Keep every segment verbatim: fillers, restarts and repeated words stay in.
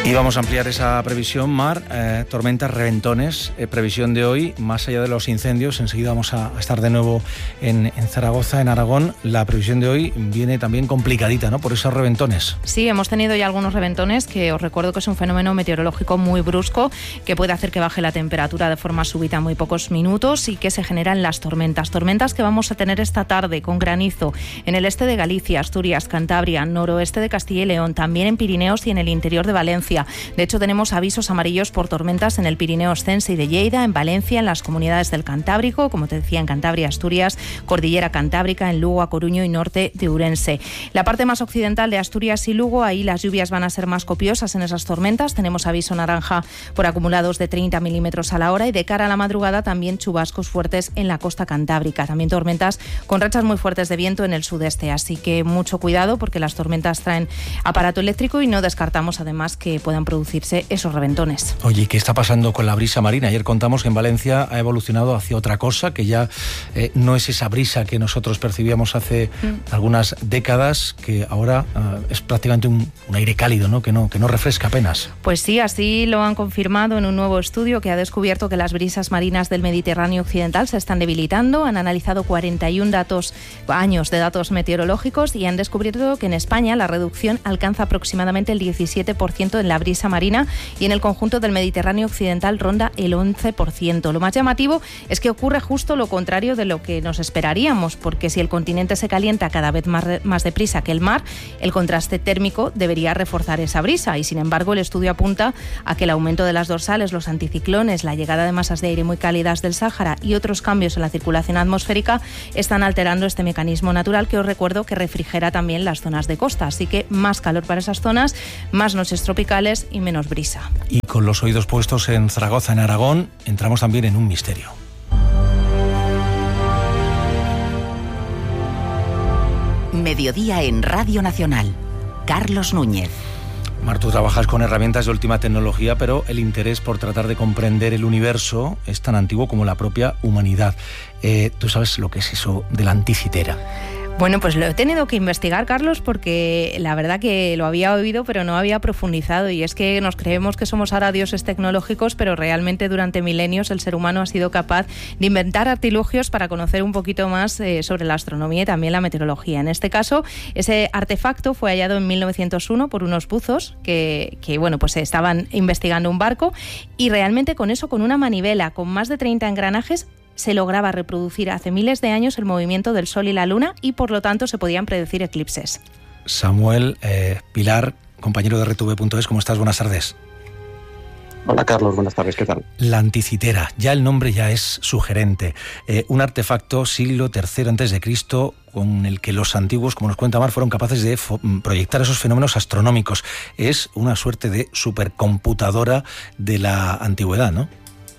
Y vamos a ampliar esa previsión, Mar, eh, tormentas, reventones, eh, previsión de hoy, más allá de los incendios, enseguida vamos a, a estar de nuevo en, en Zaragoza, en Aragón. La previsión de hoy viene también complicadita, ¿no?, por esos reventones. Sí, hemos tenido ya algunos reventones, que os recuerdo que es un fenómeno meteorológico muy brusco, que puede hacer que baje la temperatura de forma súbita en muy pocos minutos y que se generan las tormentas. Tormentas que vamos a tener esta tarde con granizo en el este de Galicia, Asturias, Cantabria, noroeste de Castilla y León, también en Pirineos y en el interior de Valencia. De hecho, tenemos avisos amarillos por tormentas en el Pirineo Ostense y de Lleida, en Valencia, en las comunidades del Cantábrico, como te decía, en Cantabria, Asturias, Cordillera Cantábrica, en Lugo, A Coruño y norte de Ourense. La parte más occidental de Asturias y Lugo, ahí las lluvias van a ser más copiosas en esas tormentas. Tenemos aviso naranja por acumulados de treinta milímetros a la hora y de cara a la madrugada también chubascos fuertes en la costa cantábrica. También tormentas con rachas muy fuertes de viento en el sudeste. Así que mucho cuidado porque las tormentas traen aparato eléctrico y no descartamos además que puedan producirse esos reventones. Oye, ¿qué está pasando con la brisa marina? Ayer contamos que en Valencia ha evolucionado hacia otra cosa, que ya eh, no es esa brisa que nosotros percibíamos hace mm. algunas décadas, que ahora uh, es prácticamente un, un aire cálido, ¿no?, que no, que no refresca apenas. Pues sí, así lo han confirmado en un nuevo estudio que ha descubierto que las brisas marinas del Mediterráneo occidental se están debilitando. Han analizado cuarenta y uno datos, años de datos meteorológicos y han descubierto que en España la reducción alcanza aproximadamente el diecisiete por ciento en la brisa marina y en el conjunto del Mediterráneo occidental ronda el once por ciento. Lo más llamativo es que ocurre justo lo contrario de lo que nos esperaríamos, porque si el continente se calienta cada vez más, más deprisa que el mar, el contraste térmico debería reforzar esa brisa y sin embargo el estudio apunta a que el aumento de las dorsales, los anticiclones, la llegada de masas de aire muy cálidas del Sáhara y otros cambios en la circulación atmosférica están alterando este mecanismo natural que os recuerdo que refrigera también las zonas de costa. Así que más calor para esas zonas, más noches tropicales y menos brisa. Y con los oídos puestos en Zaragoza, en Aragón, entramos también en un misterio. Mediodía en Radio Nacional. Carlos Núñez. Mar, tú trabajas con herramientas de última tecnología, pero el interés por tratar de comprender el universo es tan antiguo como la propia humanidad. Eh, ¿Tú sabes lo que es eso de la anticitera? Bueno, pues lo he tenido que investigar, Carlos, porque la verdad que lo había oído, pero no había profundizado. Y es que nos creemos que somos ahora dioses tecnológicos, pero realmente durante milenios el ser humano ha sido capaz de inventar artilugios para conocer un poquito más eh, sobre la astronomía y también la meteorología. En este caso, ese artefacto fue hallado en mil novecientos uno por unos buzos que, que bueno, pues estaban investigando un barco y realmente con eso, con una manivela, con más de treinta engranajes, se lograba reproducir hace miles de años el movimiento del Sol y la Luna y por lo tanto se podían predecir eclipses. Samuel eh, Pilar, compañero de R T V punto es, ¿cómo estás? Buenas tardes. Hola Carlos, buenas tardes, ¿qué tal? La anticitera, ya el nombre ya es sugerente. Eh, un artefacto siglo tercero antes de Cristo con el que los antiguos, como nos cuenta Mar, fueron capaces de fo- proyectar esos fenómenos astronómicos. Es una suerte de supercomputadora de la antigüedad, ¿no?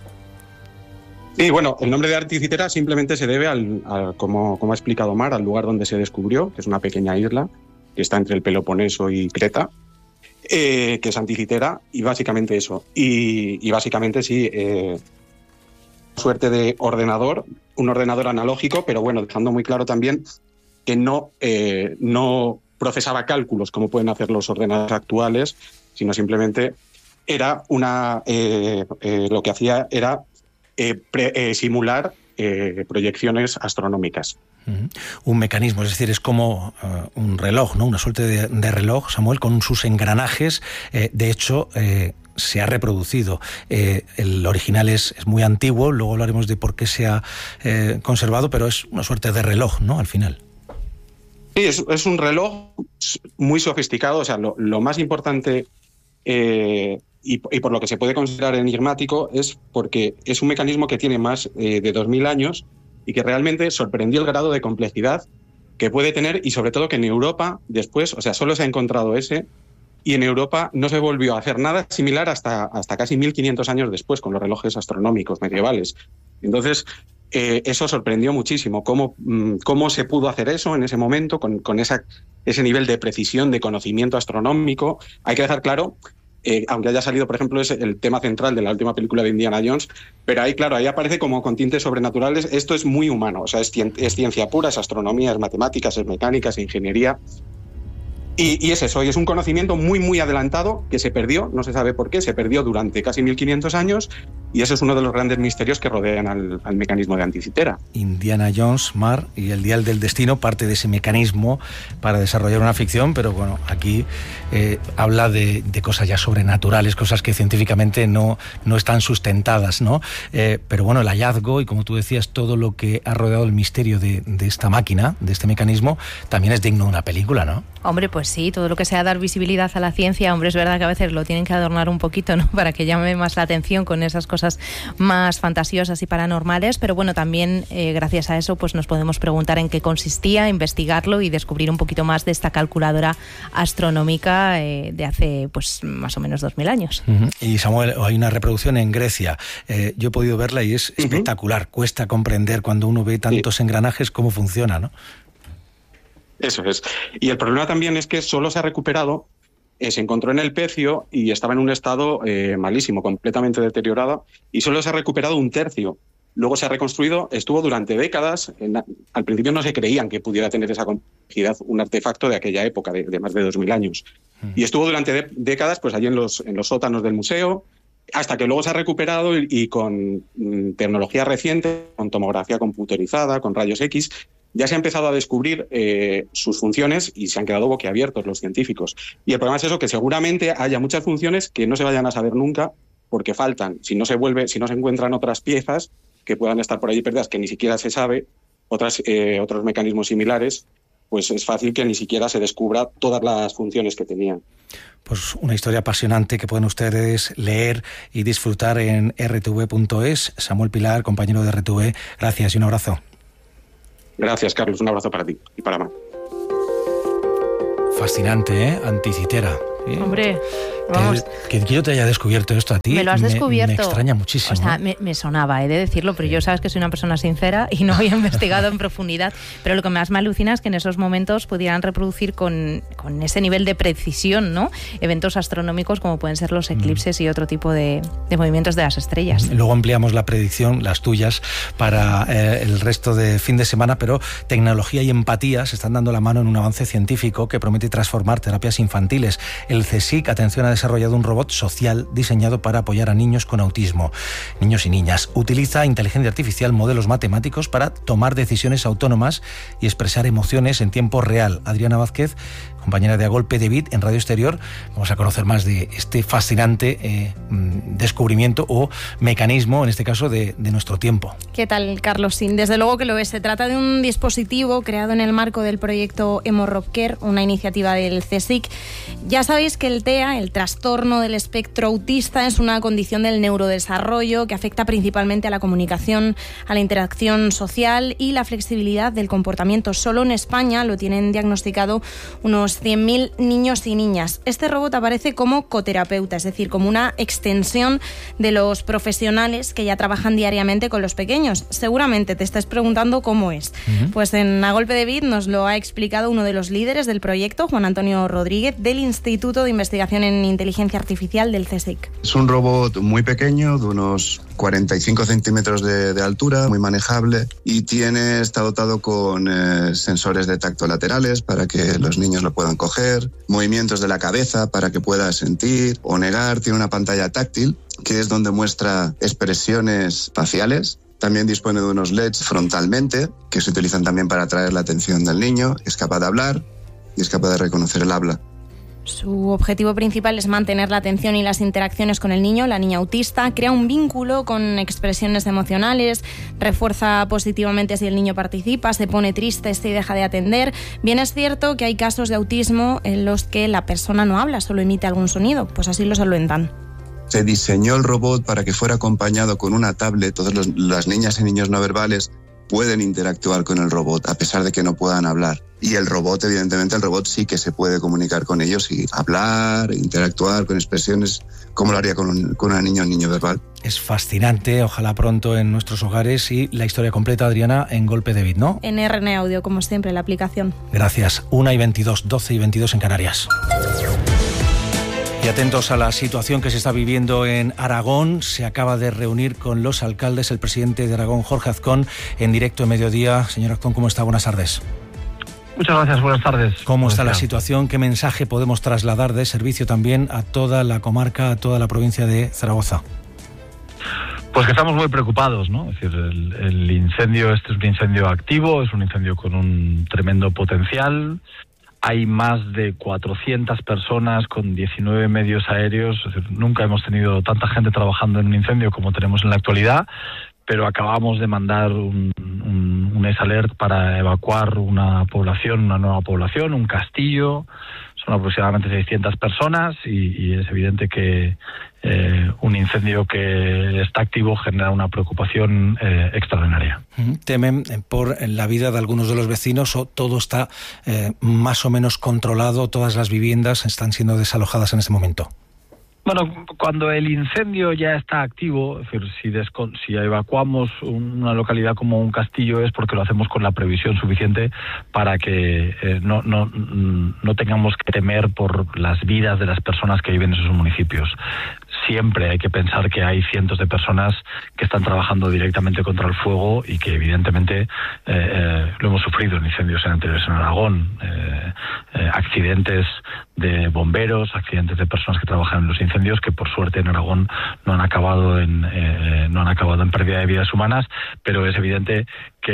Sí, bueno, el nombre de anticitera simplemente se debe, al, al como, como ha explicado Mar, al lugar donde se descubrió, que es una pequeña isla que está entre el Peloponeso y Creta, eh, que es anticitera, y básicamente eso. Y, y básicamente sí, eh, suerte de ordenador, un ordenador analógico, pero bueno, dejando muy claro también que no, eh, no procesaba cálculos como pueden hacer los ordenadores actuales, sino simplemente era una, eh, eh, lo que hacía era Eh, pre, eh, simular eh, proyecciones astronómicas. Uh-huh. Un mecanismo, es decir, es como uh, un reloj, ¿no? Una suerte de, de reloj, Samuel, con sus engranajes. Eh, de hecho, eh, se ha reproducido. Eh, el original es, es muy antiguo, luego hablaremos de por qué se ha eh, conservado, pero es una suerte de reloj, ¿no? Al final. Sí, es, es un reloj muy sofisticado. O sea, lo, lo más importante eh, y, y por lo que se puede considerar enigmático es porque es un mecanismo que tiene más eh, de dos mil años y que realmente sorprendió el grado de complejidad que puede tener, y sobre todo que en Europa después, o sea, solo se ha encontrado ese, y en Europa no se volvió a hacer nada similar hasta, hasta casi mil quinientos años después con los relojes astronómicos medievales. Entonces, eh, eso sorprendió muchísimo, cómo, cómo se pudo hacer eso en ese momento, con, con esa, ese nivel de precisión, de conocimiento astronómico. Hay que dejar claro, eh, aunque haya salido, por ejemplo, es el tema central de la última película de Indiana Jones, pero ahí, claro, ahí aparece como con tintes sobrenaturales. Esto es muy humano, o sea, es, es ciencia pura, es astronomía, es matemáticas, es mecánica, es ingeniería. Y, y es eso, y es un conocimiento muy, muy adelantado que se perdió, no se sabe por qué, se perdió durante casi mil quinientos años, y ese es uno de los grandes misterios que rodean al, al mecanismo de anticitera. Indiana Jones, Mar y el Dial del Destino, parte de ese mecanismo para desarrollar una ficción, pero bueno, aquí eh, habla de, de cosas ya sobrenaturales, cosas que científicamente no, no están sustentadas, ¿no? Eh, pero bueno, el hallazgo y, como tú decías, todo lo que ha rodeado el misterio de, de esta máquina, de este mecanismo, también es digno de una película, ¿no? Hombre, pues sí, todo lo que sea dar visibilidad a la ciencia, hombre, es verdad que a veces lo tienen que adornar un poquito, ¿no? Para que llame más la atención con esas cosas más fantasiosas y paranormales, pero bueno, también eh, gracias a eso pues nos podemos preguntar en qué consistía, investigarlo y descubrir un poquito más de esta calculadora astronómica eh, de hace pues más o menos dos mil años. Uh-huh. Y Samuel, hay una reproducción en Grecia, eh, yo he podido verla y es uh-huh. espectacular, cuesta comprender cuando uno ve tantos sí. engranajes cómo funciona, ¿no? Eso es. Y el problema también es que solo se ha recuperado, eh, se encontró en el pecio y estaba en un estado eh, malísimo, completamente deteriorado, y solo se ha recuperado un tercio. Luego se ha reconstruido, estuvo durante décadas, en, al principio no se creían que pudiera tener esa complejidad un artefacto de aquella época, de, de más de dos mil años. Mm. Y estuvo durante de, décadas pues allí en los, en los sótanos del museo, hasta que luego se ha recuperado y, y con mm, tecnología reciente, con tomografía computerizada, con rayos X, ya se ha empezado a descubrir eh, sus funciones y se han quedado boquiabiertos los científicos. Y el problema es eso, que seguramente haya muchas funciones que no se vayan a saber nunca porque faltan. Si no se vuelve, si no se encuentran otras piezas que puedan estar por ahí perdidas, que ni siquiera se sabe, otras, eh, otros mecanismos similares, pues es fácil que ni siquiera se descubra todas las funciones que tenían. Pues una historia apasionante que pueden ustedes leer y disfrutar en erre te ve punto es. Samuel Pilar, compañero de erre te ve, gracias y un abrazo. Gracias, Carlos. Un abrazo para ti y para Mar. Fascinante, ¿eh? Anticitera. ¿Sí? Hombre, vamos. Que, que yo te haya descubierto esto a ti. Me lo has descubierto. Me, me extraña muchísimo. O sea, me, me sonaba, he de decirlo, pero yo sabes que soy una persona sincera y no había investigado en profundidad. Pero lo que más me alucina es que en esos momentos pudieran reproducir con, con ese nivel de precisión, ¿no? Eventos astronómicos como pueden ser los eclipses mm. y otro tipo de, de movimientos de las estrellas. Luego ampliamos la predicción, las tuyas, para eh, el resto de fin de semana, pero tecnología y empatía se están dando la mano en un avance científico que promete transformar terapias infantiles. El CSIC, atención, ha desarrollado un robot social diseñado para apoyar a niños con autismo, niños y niñas. Utiliza inteligencia artificial, modelos matemáticos para tomar decisiones autónomas y expresar emociones en tiempo real. Adriana Vázquez, compañera de A Golpe de Beat en Radio Exterior, vamos a conocer más de este fascinante eh, descubrimiento o mecanismo, en este caso, de, de nuestro tiempo. ¿Qué tal, Carlos? Sí, desde luego que lo es. Se trata de un dispositivo creado en el marco del proyecto EmoRocker, una iniciativa del CSIC. Ya sabéis que el T E A, el trastorno del espectro autista, es una condición del neurodesarrollo que afecta principalmente a la comunicación, a la interacción social y la flexibilidad del comportamiento. Solo en España lo tienen diagnosticado unos cien mil niños y niñas. Este robot aparece como coterapeuta, es decir, como una extensión de los profesionales que ya trabajan diariamente con los pequeños. Seguramente te estás preguntando cómo es. Uh-huh. Pues en A Golpe de Beat nos lo ha explicado uno de los líderes del proyecto, Juan Antonio Rodríguez, del Instituto de Investigación en Inteligencia Artificial del CSIC. Es un robot muy pequeño, de unos cuarenta y cinco centímetros de, de altura, muy manejable, y tiene, está dotado con eh, sensores de tacto laterales para que los niños lo puedan coger, movimientos de la cabeza para que pueda sentir o negar, tiene una pantalla táctil que es donde muestra expresiones faciales. También dispone de unos L E Ds frontalmente que se utilizan también para atraer la atención del niño, es capaz de hablar y es capaz de reconocer el habla. Su objetivo principal es mantener la atención y las interacciones con el niño, la niña autista, crea un vínculo con expresiones emocionales, refuerza positivamente si el niño participa, se pone triste si deja de atender. Bien es cierto que hay casos de autismo en los que la persona no habla, solo emite algún sonido, pues así lo solventan. Se diseñó el robot para que fuera acompañado con una tablet. Todas los, las niñas y niños no verbales pueden interactuar con el robot a pesar de que no puedan hablar. Y el robot, evidentemente, el robot sí que se puede comunicar con ellos y hablar, interactuar con expresiones como lo haría con, un, con una niña o un niño verbal. Es fascinante, ojalá pronto en nuestros hogares. Y la historia completa, Adriana, en Golpe de Beat, ¿no? En R N A Audio, como siempre, la aplicación. Gracias. una y veintidós, doce y veintidós en Canarias. Y atentos a la situación que se está viviendo en Aragón. Se acaba de reunir con los alcaldes el presidente de Aragón, Jorge Azcón, en directo en Mediodía. Señor Azcón, ¿cómo está? Buenas tardes. Muchas gracias, buenas tardes. ¿Cómo está la situación? ¿Qué mensaje podemos trasladar de servicio también a toda la comarca, a toda la provincia de Zaragoza? Pues que estamos muy preocupados, ¿no? Es decir, el, el incendio, este es un incendio activo, es un incendio con un tremendo potencial. Hay más de cuatrocientas personas con diecinueve medios aéreos. Es decir, nunca hemos tenido tanta gente trabajando en un incendio como tenemos en la actualidad, pero acabamos de mandar un, un, un S alert para evacuar una población, una nueva población, un castillo. Son aproximadamente seiscientas personas y, y es evidente que eh, un incendio que está activo genera una preocupación eh, extraordinaria. ¿Temen por la vida de algunos de los vecinos o todo está eh, más o menos controlado, todas las viviendas están siendo desalojadas en este momento? Bueno, cuando el incendio ya está activo, es decir, si, descon- si evacuamos una localidad como un castillo es porque lo hacemos con la previsión suficiente para que eh, no, no, no tengamos que temer por las vidas de las personas que viven en esos municipios. Siempre hay que pensar que hay cientos de personas que están trabajando directamente contra el fuego y que evidentemente eh, eh, lo hemos sufrido en incendios anteriores en Aragón, eh, eh, accidentes de bomberos, accidentes de personas que trabajan en los incendios que por suerte en Aragón no han acabado en eh, no han acabado en pérdida de vidas humanas, pero es evidente que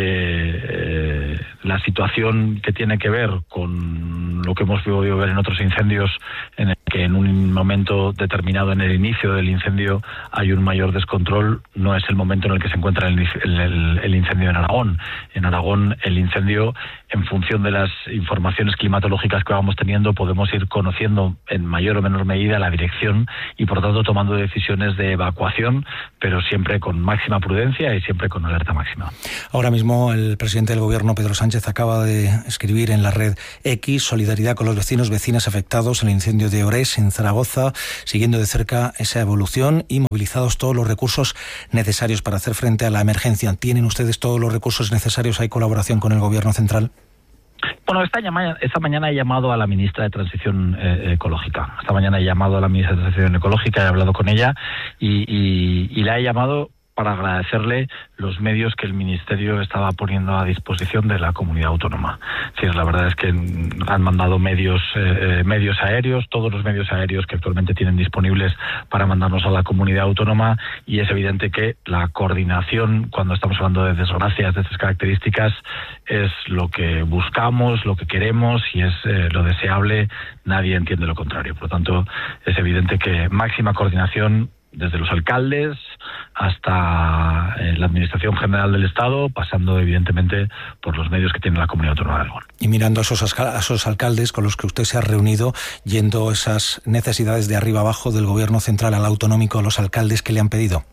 eh, la situación que tiene que ver con lo que hemos podido ver en otros incendios, en el que en un momento determinado en el inicio del incendio hay un mayor descontrol, no es el momento en el que se encuentra el, el, el incendio en Aragón. En Aragón el incendio, en función de las informaciones climatológicas que vamos teniendo, podemos ir conociendo en mayor o menor medida la dirección y por tanto tomando decisiones de evacuación, pero siempre con máxima prudencia y siempre con alerta máxima. Ahora mismo el presidente del Gobierno, Pedro Sánchez, acaba de escribir en la red X: solidaridad con los vecinos, vecinas afectados en el incendio de Orés, en Zaragoza, siguiendo de cerca esa evolución y movilizados todos los recursos necesarios para hacer frente a la emergencia. ¿Tienen ustedes todos los recursos necesarios? ¿Hay colaboración con el Gobierno central? Bueno, esta, llama, esta mañana he llamado a la ministra de Transición eh, Ecológica. Esta mañana he llamado a la ministra de Transición Ecológica, he hablado con ella y, y, y la he llamado para agradecerle los medios que el Ministerio estaba poniendo a disposición de la comunidad autónoma. Es decir, la verdad es que han mandado medios eh, medios aéreos, todos los medios aéreos que actualmente tienen disponibles para mandarnos a la comunidad autónoma, y es evidente que la coordinación, cuando estamos hablando de desgracias de estas características, es lo que buscamos, lo que queremos y es eh, lo deseable. Nadie entiende lo contrario. Por lo tanto, es evidente que máxima coordinación desde los alcaldes hasta eh, la Administración General del Estado, pasando evidentemente por los medios que tiene la Comunidad Autónoma de Aragón. Y mirando a esos, a esos alcaldes con los que usted se ha reunido, yendo esas necesidades de arriba abajo, del Gobierno central al autonómico, los alcaldes, ¿qué le han pedido?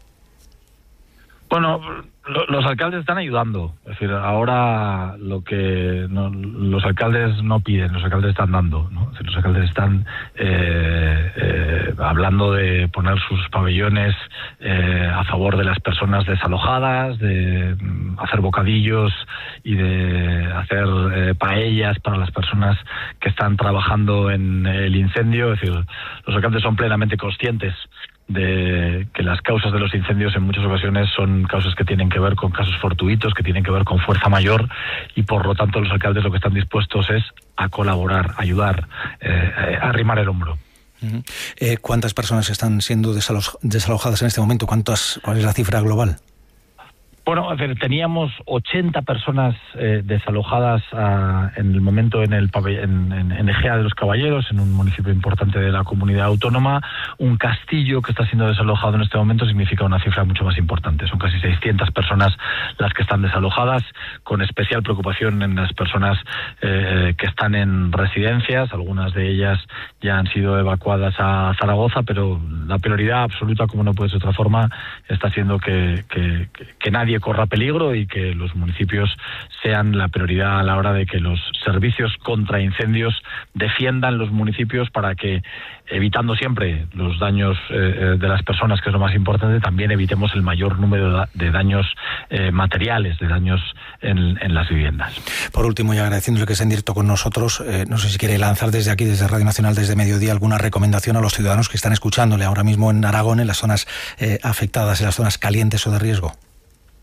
Bueno, lo, los alcaldes están ayudando. Es decir, ahora lo que no, los alcaldes no piden, los alcaldes están dando, ¿no? Es decir, los alcaldes están eh, eh, hablando de poner sus pabellones eh, a favor de las personas desalojadas, de mm, hacer bocadillos y de hacer eh, paellas para las personas que están trabajando en el incendio. Es decir, los alcaldes son plenamente conscientes de que las causas de los incendios en muchas ocasiones son causas que tienen que ver con casos fortuitos, que tienen que ver con fuerza mayor, y por lo tanto los alcaldes lo que están dispuestos es a colaborar, a ayudar, eh, a arrimar el hombro. Uh-huh. Eh, ¿Cuántas personas están siendo desalo- desalojadas en este momento? ¿Cuántas, ¿Cuál es la cifra global? Bueno, teníamos ochenta personas eh, desalojadas uh, en el momento en el pabell- en, en, en Egea de los Caballeros, en un municipio importante de la comunidad autónoma. Un castillo que está siendo desalojado en este momento significa una cifra mucho más importante. Son casi seiscientas personas las que están desalojadas, con especial preocupación en las personas eh, que están en residencias. Algunas de ellas ya han sido evacuadas a Zaragoza, pero la prioridad absoluta, como no puede ser de otra forma, está siendo que, que, que nadie corra peligro y que los municipios sean la prioridad a la hora de que los servicios contra incendios defiendan los municipios para que, evitando siempre los daños eh, de las personas, que es lo más importante, también evitemos el mayor número de daños eh, materiales, de daños en, en las viviendas. Por último, y agradeciéndole que esté en directo con nosotros, eh, no sé si quiere lanzar desde aquí, desde Radio Nacional, desde Mediodía, alguna recomendación a los ciudadanos que están escuchándole ahora mismo en Aragón, en las zonas eh, afectadas, en las zonas calientes o de riesgo.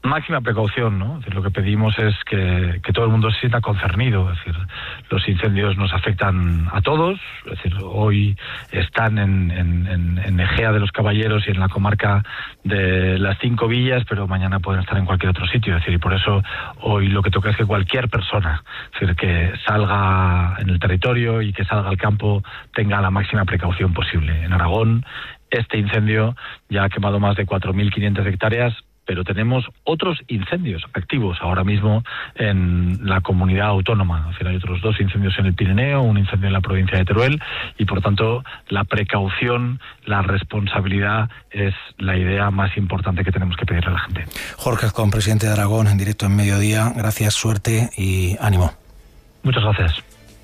máxima precaución, ¿no? Es decir, lo que pedimos es que, que todo el mundo se sienta concernido. Es decir, los incendios nos afectan a todos. Es decir, hoy están en, en, en, en Egea de los Caballeros y en la comarca de las Cinco Villas, pero mañana pueden estar en cualquier otro sitio. Es decir, y por eso hoy lo que toca es que cualquier persona, es decir, que salga en el territorio y que salga al campo tenga la máxima precaución posible. En Aragón, este incendio ya ha quemado más de cuatro mil quinientas hectáreas, pero tenemos otros incendios activos ahora mismo en la comunidad autónoma. Es decir, hay otros dos incendios en el Pirineo, un incendio en la provincia de Teruel, y por tanto la precaución, la responsabilidad es la idea más importante que tenemos que pedirle a la gente. Jorge Azcón, presidente de Aragón, en directo en Mediodía. Gracias, suerte y ánimo. Muchas gracias.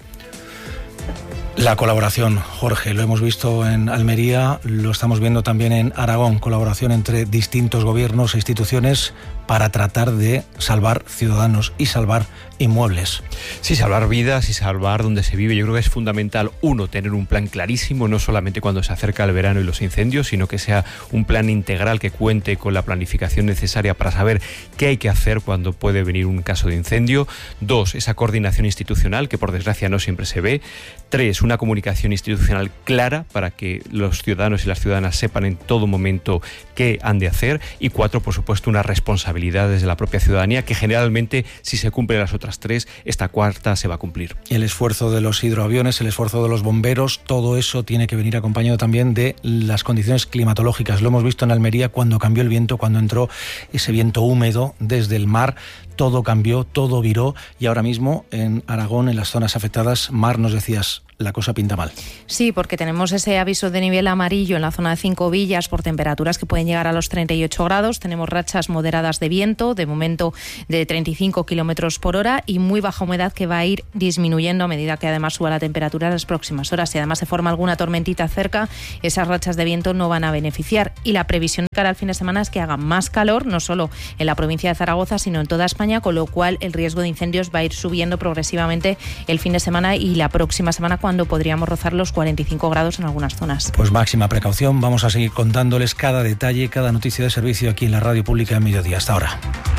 La colaboración, Jorge, lo hemos visto en Almería, lo estamos viendo también en Aragón, colaboración entre distintos gobiernos e instituciones para tratar de salvar ciudadanos y salvar inmuebles. Sí, salvar vidas y salvar donde se vive. Yo creo que es fundamental, uno, tener un plan clarísimo, no solamente cuando se acerca el verano y los incendios, sino que sea un plan integral que cuente con la planificación necesaria para saber qué hay que hacer cuando puede venir un caso de incendio. Dos, esa coordinación institucional, que por desgracia no siempre se ve. Tres, una comunicación institucional clara para que los ciudadanos y las ciudadanas sepan en todo momento qué han de hacer. Y cuatro, por supuesto, una responsabilidad desde la propia ciudadanía, que generalmente, si se cumplen las otras tres, esta cuarta se va a cumplir. El esfuerzo de los hidroaviones, el esfuerzo de los bomberos, todo eso tiene que venir acompañado también de las condiciones climatológicas. Lo hemos visto en Almería cuando cambió el viento, cuando entró ese viento húmedo desde el mar. Todo cambió, todo viró, y ahora mismo en Aragón, en las zonas afectadas, Mar, nos decías, la cosa pinta mal. Sí, porque tenemos ese aviso de nivel amarillo en la zona de Cinco Villas por temperaturas que pueden llegar a los treinta y ocho grados. Tenemos rachas moderadas de viento, de momento de treinta y cinco kilómetros por hora, y muy baja humedad que va a ir disminuyendo a medida que además suba la temperatura en las próximas horas. Si además se forma alguna tormentita cerca, esas rachas de viento no van a beneficiar. Y la previsión de cara al fin de semana es que haga más calor, no solo en la provincia de Zaragoza, sino en toda España, con lo cual el riesgo de incendios va a ir subiendo progresivamente el fin de semana y la próxima semana, cuando podríamos rozar los cuarenta y cinco grados en algunas zonas. Pues máxima precaución, vamos a seguir contándoles cada detalle, cada noticia de servicio aquí en la Radio Pública de Mediodía. Hasta ahora.